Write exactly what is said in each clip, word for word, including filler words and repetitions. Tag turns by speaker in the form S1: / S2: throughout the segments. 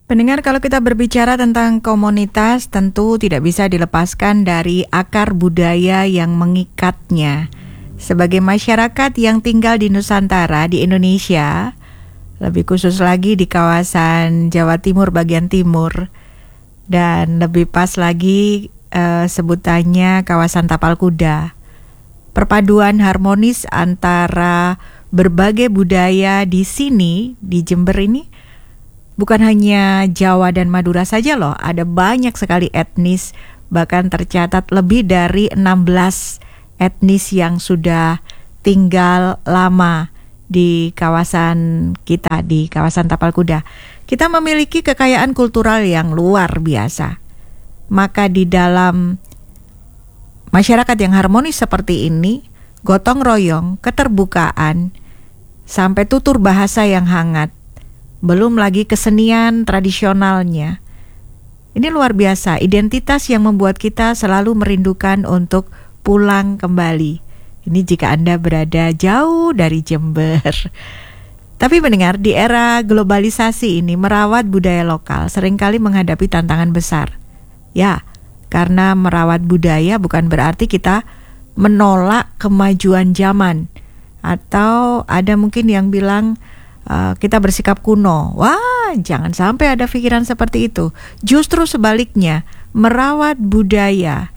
S1: Pendengar, kalau kita berbicara tentang komunitas, tentu tidak bisa dilepaskan dari akar budaya yang mengikatnya. Sebagai masyarakat yang tinggal di Nusantara, di Indonesia, lebih khusus lagi di kawasan Jawa Timur bagian timur, dan lebih pas lagi eh, sebutannya kawasan Tapal Kuda. Perpaduan harmonis antara berbagai budaya di sini, di Jember ini, bukan hanya Jawa dan Madura saja loh, ada banyak sekali etnis, bahkan tercatat lebih dari enam belas etnis yang sudah tinggal lama di kawasan kita, di kawasan Tapal Kuda. Kita memiliki kekayaan kultural yang luar biasa. Maka di dalam masyarakat yang harmonis seperti ini, gotong royong, keterbukaan, sampai tutur bahasa yang hangat, belum lagi kesenian tradisionalnya. Ini luar biasa, identitas yang membuat kita selalu merindukan untuk pulang kembali. Ini jika Anda berada jauh dari Jember. Tapi mendengar, di era globalisasi ini, merawat budaya lokal seringkali menghadapi tantangan besar. Ya, karena merawat budaya bukan berarti kita menolak kemajuan zaman. Atau ada mungkin yang bilang Uh, kita bersikap kuno. Wah, jangan sampai ada pikiran seperti itu. Justru sebaliknya, merawat budaya,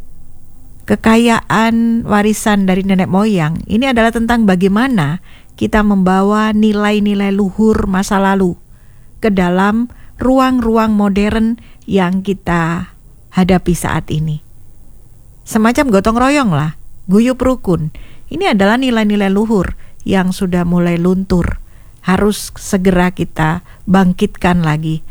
S1: kekayaan warisan dari nenek moyang, ini adalah tentang bagaimana kita membawa nilai-nilai luhur masa lalu ke dalam ruang-ruang modern yang kita hadapi saat ini. Semacam gotong royong lah, guyup rukun. Ini adalah nilai-nilai luhur yang sudah mulai luntur, harus segera kita bangkitkan lagi.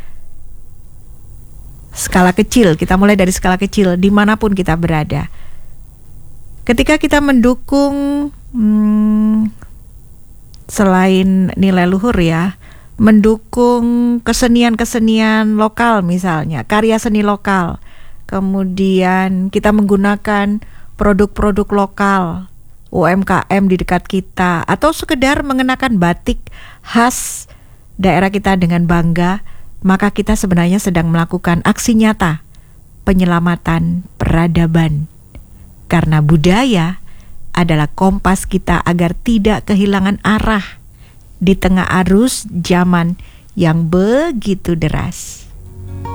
S1: Skala kecil, kita mulai dari skala kecil dimanapun kita berada. Ketika kita mendukung hmm, selain nilai luhur ya, mendukung kesenian-kesenian lokal misalnya, karya seni lokal, kemudian kita menggunakan produk-produk lokal, U M K M di dekat kita, atau sekedar mengenakan batik khas daerah kita dengan bangga, maka kita sebenarnya sedang melakukan aksi nyata penyelamatan peradaban. Karena budaya adalah kompas kita agar tidak kehilangan arah di tengah arus zaman yang begitu deras.